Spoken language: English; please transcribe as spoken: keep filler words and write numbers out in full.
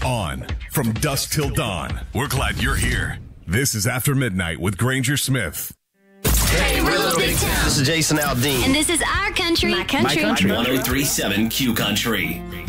On from dusk till dawn. We're glad you're here. This is After Midnight with Granger Smith. Hey, we're Little Big Town. This is Jason Aldean. And this is Our Country. My Country. My Country. one oh three point seven Q Country.